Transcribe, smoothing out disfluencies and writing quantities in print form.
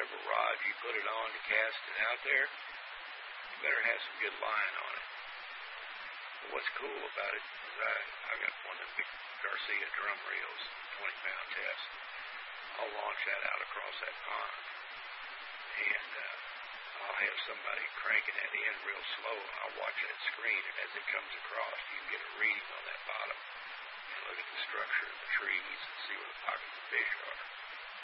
whatever rod you put it on to cast it out there, you better have some good line on it. But what's cool about it is I got one of the big Garcia drum reels, 20-pound test. I'll launch that out across that pond, and I'll have somebody cranking that in real slow, and I'll watch that screen, and as it comes across, you can get a reading on that bottom, and look at the structure of the trees and see where the pockets of fish are.